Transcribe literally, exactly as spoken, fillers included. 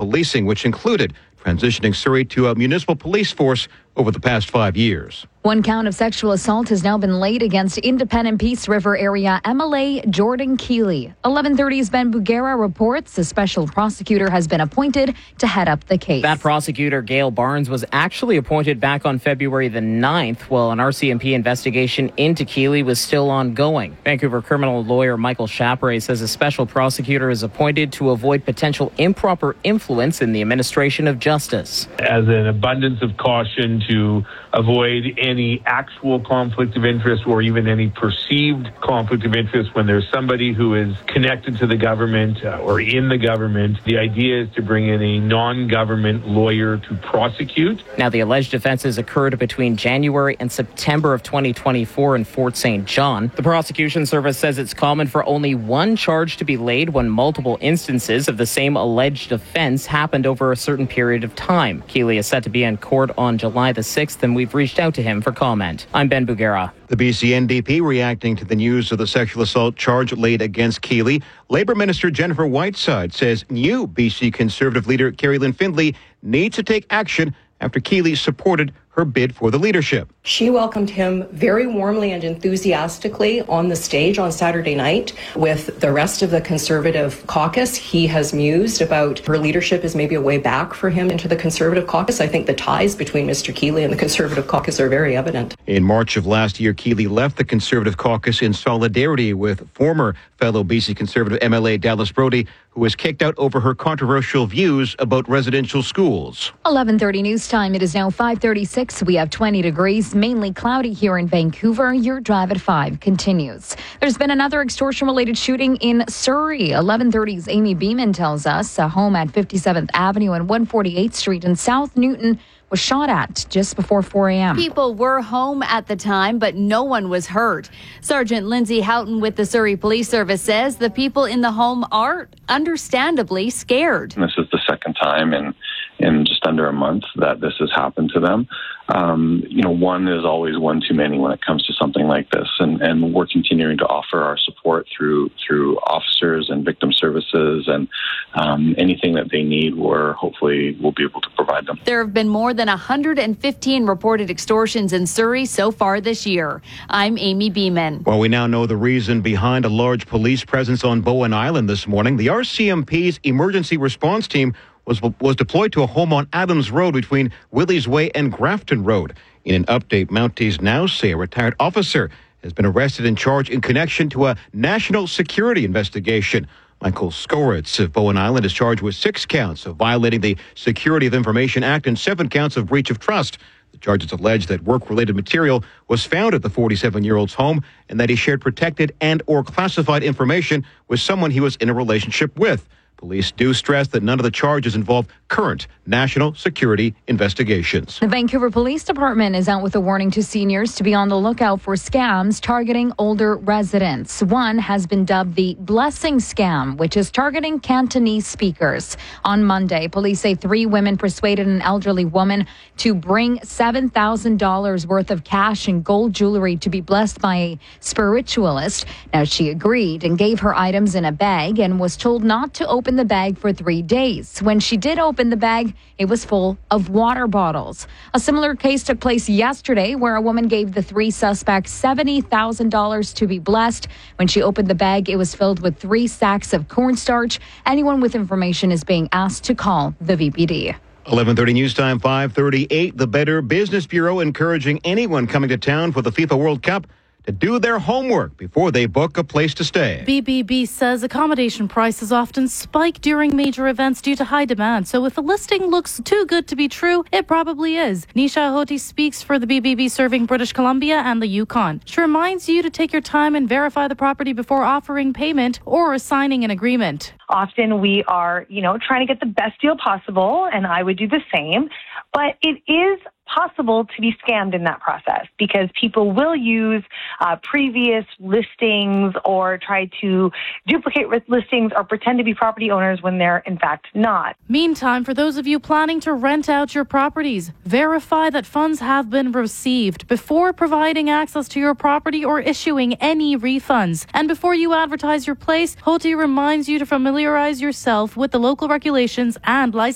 policing, which included transitioning Surrey to a municipal police force over the past five years. One count of sexual assault has now been laid against Independent Peace River area M L A Jordan Keeley. eleven thirty's Ben Bugera reports a special prosecutor has been appointed to head up the case. That prosecutor, Gail Barnes, was actually appointed back on February the ninth, while an R C M P investigation into Keeley was still ongoing. Vancouver criminal lawyer Michael Chapre says a special prosecutor is appointed to avoid potential improper influence in the administration of justice. As an abundance of caution to avoid any actual conflict of interest or even any perceived conflict of interest when there's somebody who is connected to the government uh, or in the government. The idea is to bring in a non-government lawyer to prosecute. Now, the alleged offenses occurred between January and September of twenty twenty-four in Fort Saint John. The prosecution service says it's common for only one charge to be laid when multiple instances of the same alleged offense happened over a certain period of time. Keeley is set to be in court on July the sixth, and we've reached out to him for comment. I'm Ben Bugera. The B C N D P reacting to the news of the sexual assault charge laid against Keeley. Labour Minister Jennifer Whiteside says new B C Conservative leader Kerry Lynn Findlay needs to take action after Keeley supported her bid for the leadership. She welcomed him very warmly and enthusiastically on the stage on Saturday night with the rest of the Conservative caucus. He has mused about her leadership as maybe a way back for him into the Conservative caucus. I think the ties between Mister Keeley and the Conservative caucus are very evident. In March of last year, Keeley left the Conservative caucus in solidarity with former fellow B C Conservative M L A Dallas Brody, who was kicked out over her controversial views about residential schools. eleven thirty news time. It is now five thirty-six. We have twenty degrees, mainly cloudy here in Vancouver. Your drive at five continues. There's been another extortion-related shooting in Surrey. eleven thirty's Amy Beeman tells us a home at fifty-seventh Avenue and one forty-eighth Street in South Newton was shot at just before four a.m. People were home at the time, but no one was hurt. Sergeant Lindsay Houghton with the Surrey Police Service says the people in the home are understandably scared. This is the second time in, in just under a month that this has happened to them. Um, you know, one is always one too many when it comes to something like this, and, and we're continuing to offer our support through through officers and victim services, and um, anything that they need, we're hopefully we'll be able to provide them. There have been more than one hundred fifteen reported extortions in Surrey so far this year. I'm Amy Beeman. Well, we now know the reason behind a large police presence on Bowen Island this morning. The R C M P's emergency response team was was deployed to a home on Adams Road between Willie's Way and Grafton Road. In an update, Mounties now say a retired officer has been arrested and charged in connection to a national security investigation. Michael Skoritz of Bowen Island is charged with six counts of violating the Security of Information Act and seven counts of breach of trust. The charges allege that work-related material was found at the forty-seven-year-old's home and that he shared protected and or classified information with someone he was in a relationship with. Police do stress that none of the charges involve current national security investigations. The Vancouver Police Department is out with a warning to seniors to be on the lookout for scams targeting older residents. One has been dubbed the Blessing Scam, which is targeting Cantonese speakers. On Monday, police say three women persuaded an elderly woman to bring seven thousand dollars worth of cash and gold jewelry to be blessed by a spiritualist. Now, she agreed and gave her items in a bag and was told not to open the bag for three days. When she did open the bag, it was full of water bottles. A similar case took place yesterday where a woman gave the three suspects seventy thousand dollars to be blessed. When she opened the bag, it was filled with three sacks of cornstarch. Anyone with information is being asked to call the V P D. eleven thirty news time, five thirty-eight. The Better Business Bureau encouraging anyone coming to town for the FIFA World Cup to do their homework before they book a place to stay. B B B says accommodation prices often spike during major events due to high demand. So if a listing looks too good to be true, it probably is. Nisha Hoti speaks for the B B B serving British Columbia and the Yukon. She reminds you to take your time and verify the property before offering payment or signing an agreement. Often we are, you know, trying to get the best deal possible, and I would do the same. But it is possible to be scammed in that process because people will use uh, previous listings or try to duplicate listings or pretend to be property owners when they're in fact not. Meantime, for those of you planning to rent out your properties, verify that funds have been received before providing access to your property or issuing any refunds. And before you advertise your place, Hoti reminds you to familiarize yourself with the local regulations and license